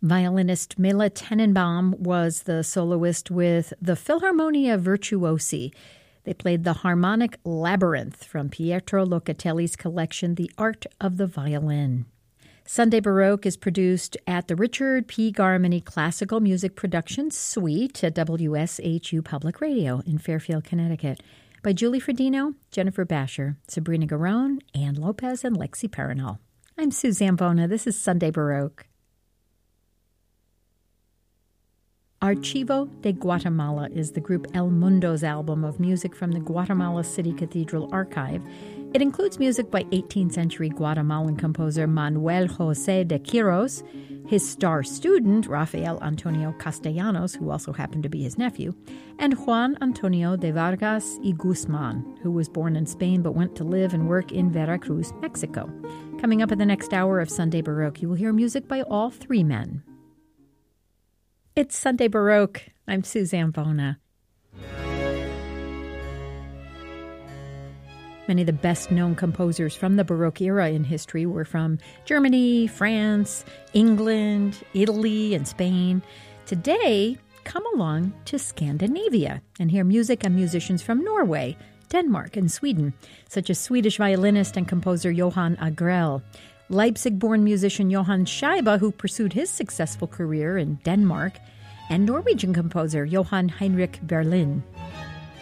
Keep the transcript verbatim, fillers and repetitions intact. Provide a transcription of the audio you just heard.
Violinist Mela Tenenbaum was the soloist with the Philharmonia Virtuosi. They played the harmonic Labyrinth from Pietro Locatelli's collection, The Art of the Violin. Sunday Baroque is produced at the Richard P. Garmany Classical Music Productions Suite at W S H U Public Radio in Fairfield, Connecticut, by Julie Fredino, Jennifer Basher, Sabrina Garone, Ann Lopez, and Lexi Perinal. I'm Sue Zambona. This is Sunday Baroque. Archivo de Guatemala is the group El Mundo's album of music from the Guatemala City Cathedral Archive. It includes music by eighteenth century Guatemalan composer Manuel José de Quiros, his star student Rafael Antonio Castellanos, who also happened to be his nephew, and Juan Antonio de Vargas y Guzman, who was born in Spain but went to live and work in Veracruz, Mexico. Coming up in the next hour of Sunday Baroque, you will hear music by all three men. It's Sunday Baroque. I'm Sue Zambona. Many of the best-known composers from the Baroque era in history were from Germany, France, England, Italy, and Spain. Today, come along to Scandinavia and hear music and musicians from Norway, Denmark, and Sweden, such as Swedish violinist and composer Johan Agrell, Leipzig-born musician Johann Scheibe, who pursued his successful career in Denmark, and Norwegian composer Johan Heinrich Berlin.